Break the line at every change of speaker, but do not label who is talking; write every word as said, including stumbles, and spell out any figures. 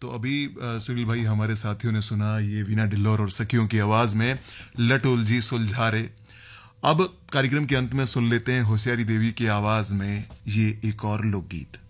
तो अभी अ, सुनील भाई हमारे साथियों ने सुना ये वीना ढिल्लोर और सखियों की आवाज में लटोल जी सुलझारे। अब कार्यक्रम के अंत में सुन लेते हैं होशियारी देवी की आवाज में ये एक और लोकगीत।